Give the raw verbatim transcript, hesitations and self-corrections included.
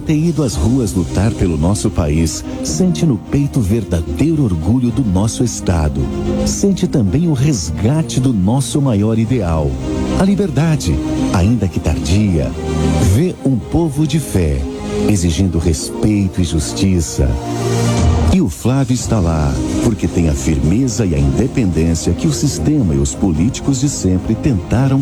ter ido às ruas lutar pelo nosso país, sente no peito o verdadeiro orgulho do nosso Estado. Sente também o resgate do nosso maior ideal, a liberdade, ainda que tardia. Vê um povo de fé, exigindo respeito e justiça. E o Flávio está lá, porque tem a firmeza e a independência que o sistema e os políticos de sempre tentaram